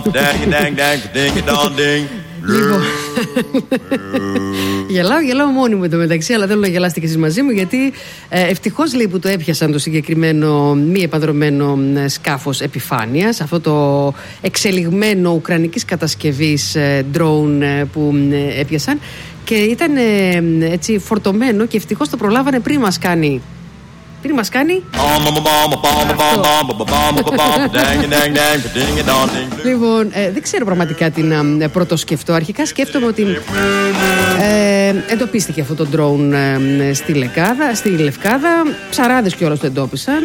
Λοιπόν, γελάω μόνη μου εντωμεταξύ, αλλά θέλω να γελάσετε και εσείς μαζί μου, γιατί ευτυχώς λέει που το έπιασαν το συγκεκριμένο μη επανδρωμένο σκάφος επιφάνειας, αυτό το εξελιγμένο ουκρανικής κατασκευής drone που έπιασαν, και ήταν έτσι φορτωμένο, και ευτυχώς το προλάβανε πριν μας κάνει. Λοιπόν, δεν ξέρω πραγματικά τι να πρωτοσκεφτώ. Αρχικά σκέφτομαι ότι εντοπίστηκε αυτό το drone στη Λευκάδα. Ψαράδες κιόλας το εντόπισαν,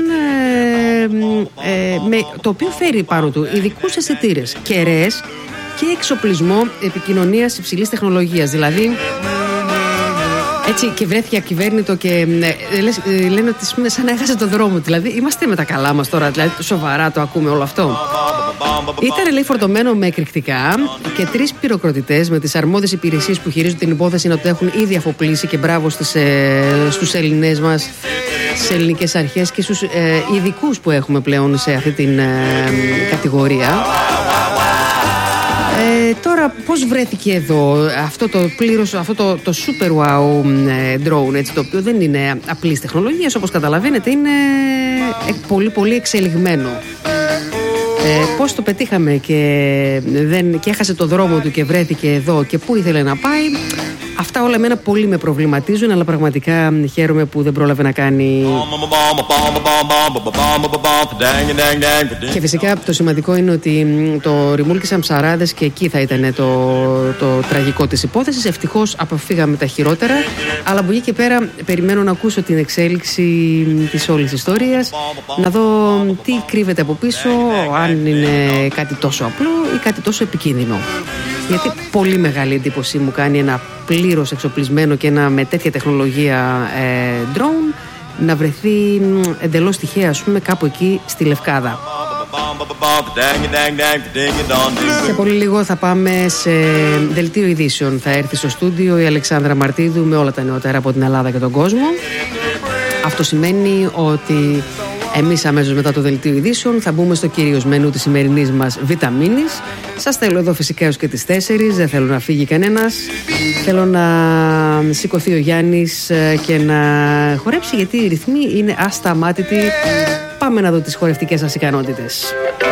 το οποίο φέρει πάνω του ειδικούς αισθητήρες, κεραίες και εξοπλισμό επικοινωνίας υψηλής τεχνολογίας. Δηλαδή, έτσι, και βρέθηκε ακυβέρνητο και λένε ότι σαν να έχασε το δρόμο. Δηλαδή, είμαστε με τα καλά μας τώρα, δηλαδή σοβαρά το ακούμε όλο αυτό. Ήταν, λέει, φορτωμένο με εκρηκτικά, και 3 πυροκροτητές με τις αρμόδιες υπηρεσίες που χειρίζονται την υπόθεση να το έχουν ήδη αφοπλίσει, και μπράβο στους Έλληνες μας, στις ελληνικές αρχές και στους ειδικούς που έχουμε πλέον σε αυτή την κατηγορία. Τώρα πώς βρέθηκε εδώ αυτό το πλήρως, αυτό το super wow drone, έτσι, το οποίο δεν είναι απλής τεχνολογίας, όπως καταλαβαίνετε, είναι πολύ πολύ εξελιγμένο. Πώς το πετύχαμε και έχασε το δρόμο του και βρέθηκε εδώ και πού ήθελε να πάει, αυτά όλα εμένα πολύ με προβληματίζουν, αλλά πραγματικά χαίρομαι που δεν πρόλαβε να κάνει. Και φυσικά το σημαντικό είναι ότι το ρημούλκησαν ψαράδες, και εκεί θα ήταν το τραγικό της υπόθεσης. Ευτυχώς αποφύγαμε τα χειρότερα, αλλά από εκεί και πέρα περιμένω να ακούσω την εξέλιξη της όλης ιστορίας, να δω τι κρύβεται από πίσω, αν είναι κάτι τόσο απλό ή κάτι τόσο επικίνδυνο. Γιατί πολύ μεγάλη εντύπωση μου κάνει ένα πλήρως εξοπλισμένο και ένα με τέτοια τεχνολογία drone να βρεθεί εντελώς τυχαία, ας πούμε, κάπου εκεί στη Λευκάδα. Σε πολύ λίγο θα πάμε σε δελτίο ειδήσεων. Θα έρθει στο στούντιο η Αλεξάνδρα Μαρτίδου με όλα τα νεότερα από την Ελλάδα και τον κόσμο. Αυτό σημαίνει ότι εμείς αμέσως μετά το δελτίο ειδήσεων θα μπούμε στο κυρίως μενού της σημερινής μας βιταμίνης. Σας θέλω εδώ φυσικά έως και τις 4, δεν θέλω να φύγει κανένας. Θέλω να σηκωθεί ο Γιάννης και να χορέψει, γιατί οι ρυθμοί είναι ασταμάτητοι. Πάμε να δω τις χορευτικές σας ικανότητες.